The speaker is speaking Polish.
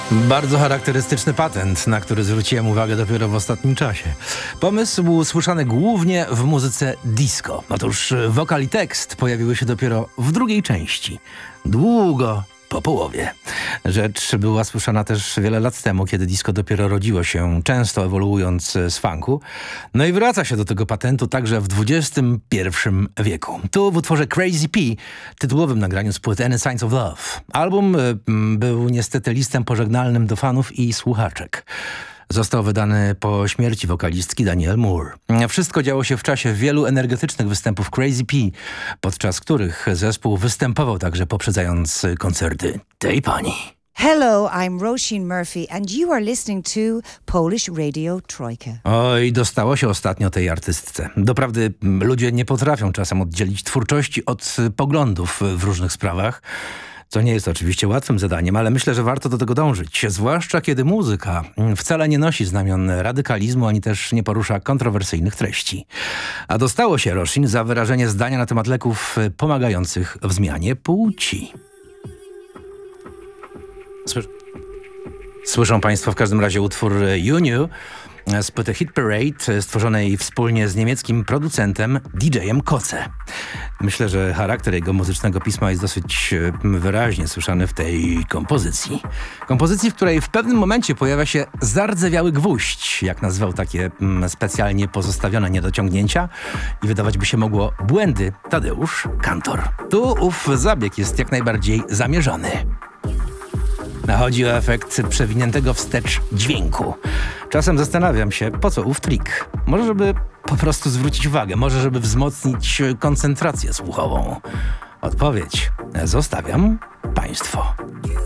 Bardzo charakterystyczny patent, na który zwróciłem uwagę dopiero w ostatnim czasie. Pomysł słyszany głównie w muzyce disco. Otóż wokal i tekst pojawiły się dopiero w drugiej części. Długo po połowie. Rzecz była słyszana też wiele lat temu, kiedy disco dopiero rodziło się, często ewoluując z funku. No i wraca się do tego patentu także w XXI wieku. Tu w utworze Crazy P, tytułowym nagraniu z płyty Any Signs of Love. Album był niestety listem pożegnalnym do fanów i słuchaczek. Został wydany po śmierci wokalistki Danielle Moore. Wszystko działo się w czasie wielu energetycznych występów Crazy P, podczas których zespół występował także poprzedzając koncerty tej pani. Hello, I'm Roisin Murphy and you are listening to Polish Radio Trójka. Oj, dostało się ostatnio tej artystce. Doprawdy ludzie nie potrafią czasem oddzielić twórczości od poglądów w różnych sprawach. Co nie jest oczywiście łatwym zadaniem, ale myślę, że warto do tego dążyć. Zwłaszcza kiedy muzyka wcale nie nosi znamion radykalizmu, ani też nie porusza kontrowersyjnych treści. A dostało się Roisin za wyrażenie zdania na temat leków pomagających w zmianie płci. Słyszą Państwo w każdym razie utwór You Knew z płyty Hit Parade, stworzonej wspólnie z niemieckim producentem DJ-em Koce. Myślę, że charakter jego muzycznego pisma jest dosyć wyraźnie słyszany w tej kompozycji. Kompozycji, w której w pewnym momencie pojawia się zardzewiały gwóźdź, jak nazwał takie specjalnie pozostawione niedociągnięcia i wydawać by się mogło błędy Tadeusz Kantor. Tu ów zabieg jest jak najbardziej zamierzony. Chodzi o efekt przewiniętego wstecz dźwięku. Czasem zastanawiam się, po co ów trik. Może żeby po prostu zwrócić uwagę, może żeby wzmocnić koncentrację słuchową. Odpowiedź zostawiam Państwu.